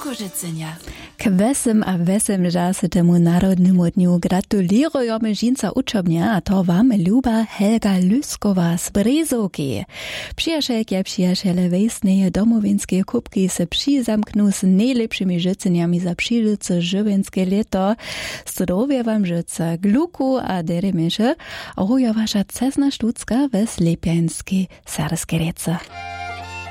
Życenia. K wesem a wesem żasy temu Narodnemu dniu gratulujemy żinca uczobnia, a to wam Luba Helga Lyskowa z Brezovky. Przyjacielki a przyjaciele wejsneje domowinskie kubki se przyzamknu z najlepszymi życzeniami za przyjdziece żywienskie leto. Zdrowia wam życe, gluku a deremesze, a ruja wasza cesna sztucka we Slepiańskiej Sarskerece.